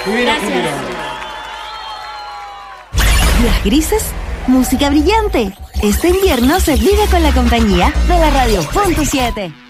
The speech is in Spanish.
Gracias. Días grises, música brillante. Este invierno se vive con la compañía de la Radio Punto 7.